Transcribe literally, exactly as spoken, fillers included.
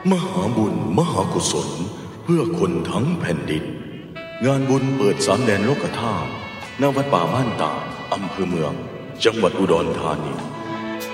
มหาบุญมหากุศลเพื่อคนทั้งแผ่นดินงานบุญเปิดสามแดนโลกธาตุณวัดป่าบ้านตาดอำเภอเมืองจังหวัดอุดรธานี